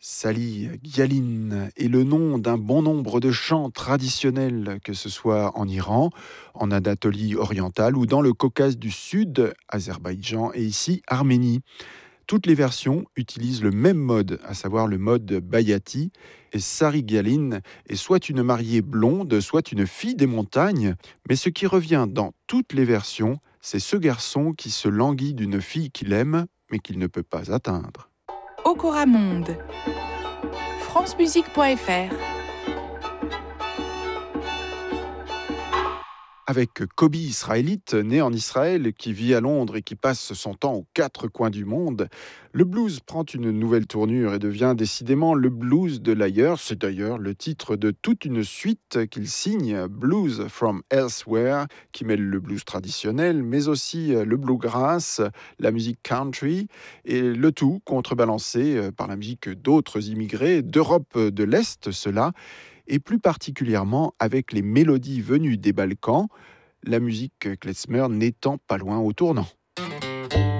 Sali Gyalin est le nom d'un bon nombre de chants traditionnels, que ce soit en Iran, en Anatolie orientale ou dans le Caucase du Sud, Azerbaïdjan et ici Arménie. Toutes les versions utilisent le même mode, à savoir le mode Bayati. Et Sari Gyalin est soit une mariée blonde, soit une fille des montagnes. Mais ce qui revient dans toutes les versions, c'est ce garçon qui se languit d'une fille qu'il aime, mais qu'il ne peut pas atteindre. Okora Monde, francemusique.fr. Avec Kobe israélite, né en Israël, qui vit à Londres et qui passe son temps aux quatre coins du monde, le blues prend une nouvelle tournure et devient décidément le blues de l'ailleurs. C'est d'ailleurs le titre de toute une suite qu'il signe, Blues from Elsewhere, qui mêle le blues traditionnel, mais aussi le bluegrass, la musique country, et le tout contrebalancé par la musique d'autres immigrés d'Europe de l'Est, cela, et plus particulièrement avec les mélodies venues des Balkans, la musique klezmer n'étant pas loin au tournant.